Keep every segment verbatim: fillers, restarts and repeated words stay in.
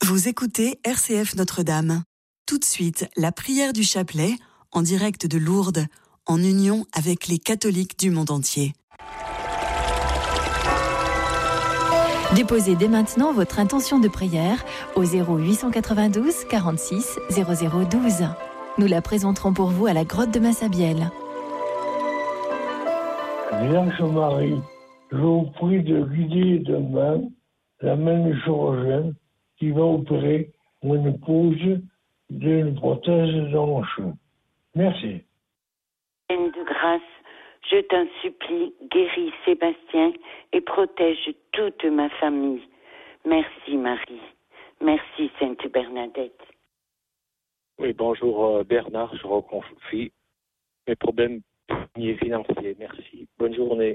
Vous écoutez R C F Notre-Dame. Tout de suite, la prière du chapelet, en direct de Lourdes, en union avec les catholiques du monde entier. Déposez dès maintenant votre intention de prière au zéro huit cent quatre-vingt-douze quarante-six zéro zéro douze. Nous la présenterons pour vous à la grotte de Massabielle. Vierge Marie, je vous prie de guider demain la main de chirurgien qui va opérer mon épouse d'une prothèse de hanche. Merci. Reine de grâce, je t'en supplie, guéris Sébastien et protège toute ma famille. Merci Marie. Merci Sainte Bernadette. Oui, bonjour Bernard, je reconfie mes problèmes financiers. Merci. Bonne journée.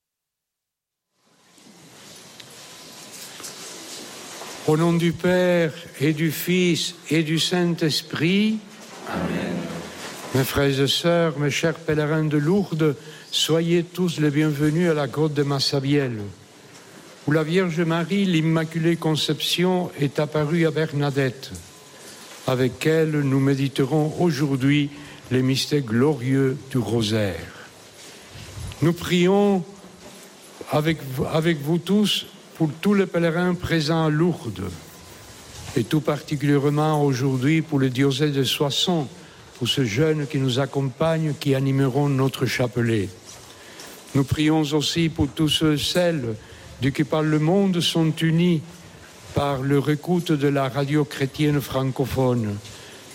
Au nom du Père et du Fils et du Saint-Esprit. Amen. Mes frères et sœurs, mes chers pèlerins de Lourdes, soyez tous les bienvenus à la grotte de Massabielle, où la Vierge Marie, l'Immaculée Conception, est apparue à Bernadette. Avec elle, nous méditerons aujourd'hui les mystères glorieux du rosaire. Nous prions avec, avec vous tous pour tous les pèlerins présents à Lourdes, et tout particulièrement aujourd'hui pour le diocèse de Soissons, pour ces jeunes qui nous accompagnent, qui animeront notre chapelet. Nous prions aussi pour tous ceux et celles de qui par le monde sont unis par leur écoute de la radio chrétienne francophone,